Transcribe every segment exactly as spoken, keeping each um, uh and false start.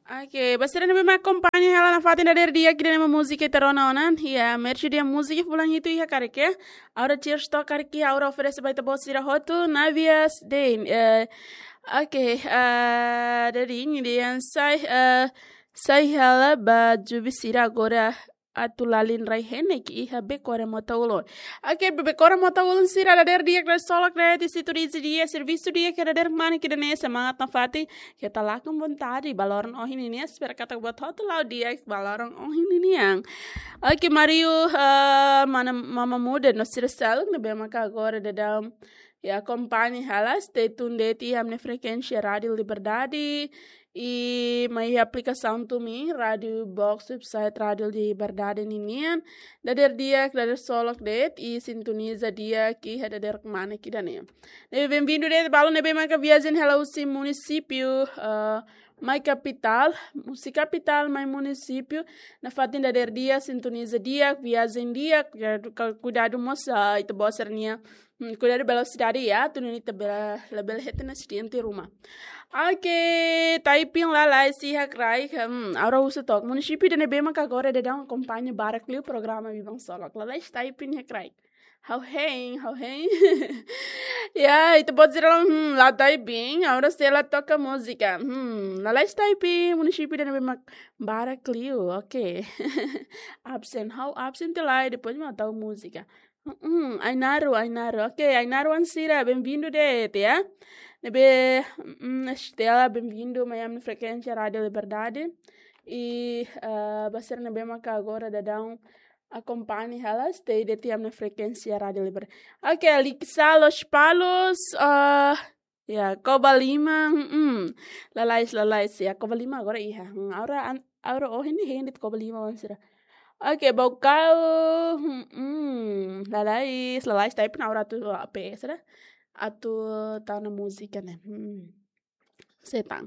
Oke, basta na may acompanha ela na fatin da dia que na música terona onan, ya merch dia música fulang itu ya kareke. Aura cheers to kareke aura oferece baita bosira hotu navias den. eh, Oke, eh dari ini dia sai eh sai hala ba jubisira agora atulalin rai hene ki iha bekora motaulo. Oke, bekora motaulo sira da der dia klas solak da di situ di dia serviço dia que da der mani que da ne semangat na fati que tá lá com vontade baloran oh ini nih espera kata buat hotel lá dia baloran oh ini nih yang. Oke, Mario eh, mana mama muda no sira saluk na bema ka agora da dam e acompanhe ela, stay tuned e amne frequência Rádio Liberdade e mai aplicação também Rádio Box website Rádio Liberdade ninian da der dia da der solok det e sintoniza dia que é da der mana que da né. Bem-vindo de balo nebe maka viagem ela o município uh, mai capital, musi capital mai município na fatinda der dia sintoniza dia viagem dia cuidado moça itu bossernia cuidado velocidade ya tu ni tabela label hetna stiente rumah. Oke, typing lá lá esse hakrai hum aura usa tok município de nebema ka agora de dar uma companhia barakli o programa vivang solo lá lá typing hakrai. How hey, how hey. Ya, itu pode ser hum lá typing, aura se ela toca música. Hum, lá lá typing município de nebema barakli, ok. Absent, how absent lá depois me tahu música. Hum, Ainaro, Ainaro. Ok, Ainaro Ansira, bem-vindo de ya. Nebe hum, Estela, bem-vindo Miami Frequência Rádio Liberdade. E uh, basir nebe maka agora da down acompanhe ela, stay de Miami Frequência Rádio Liberdade. Ok, Lixa Los Palos, uh, ya, Coba Lima, hum, lalais, lalais, ya, Coba Lima agora iya. Hum, aura, aura, oh ini hindi Coba Lima Ansira. Oke, bau kau, hmm, lalais, lalais, tapi na hora tu apa ya, será? Atu tanah música, né? Hmm, setang.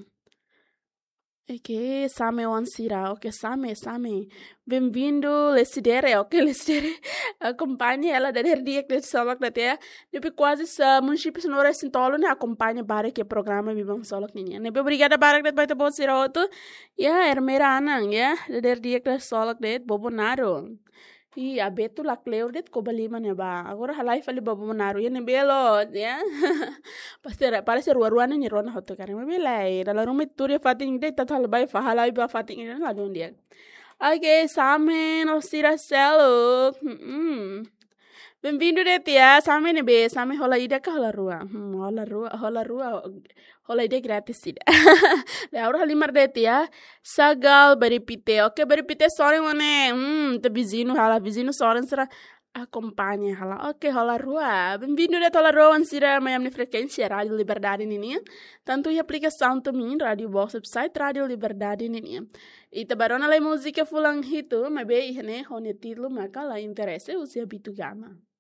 Oke, Same Wansira, oke, Same, Same. Bem-vindo, Lesidere, ok, Lesidere. Acompanhe ela dari dia que solok da tea. Depois quase sa município sonora sintolo né acompanha bara que programa vivang solok ninha. Depois obrigada bara que baita bot sira outro. Ya, ermera anang ya, dari dia que solok det bobonaro. E a beto la cleo det ko balima ne ba. Agora halai fali bobonaro ya ne belo ya. Pasti parece rua-ruana ni rona hoto kare me belai. Dalam rumah turia fating det tatal bai fa halai ba fating ni la don dia. Ok, Same, no sira celo. Hum. Bem-vindo de tia, Same ne be, Same rola ida ka rola rua. Hum, rola rua, rola rua, rola ida gratis sida. Le aura halimar de tia, sagal beripite. Ok, beripite sore mane. Hum, te vizinho hala vizinho sore será acompanha hala. Ok, rola rua. Bem-vindo de rola rua ansira Miami Frequência Rádio Liberdade nini. Tanto e aplicação também Rádio Box website Rádio Liberdade nini. E tabarona la música fulang hito, mas bem, né, honetilo, mas cala interesse, usia bitu gama.